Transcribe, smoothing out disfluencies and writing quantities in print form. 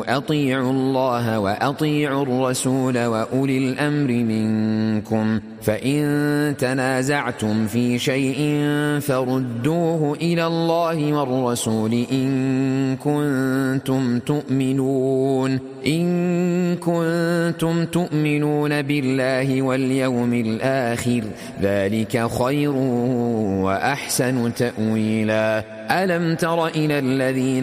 آمنوا أطيعوا الله وأطيعوا الرسول وأولي الأمر منكم فإن تنازعتم في شيء فردوه إلى الله والرسول إن كنتم تؤمنون بالله واليوم الآخر ذلك خير وأحسن تأويلا. ألم تر إلى الذين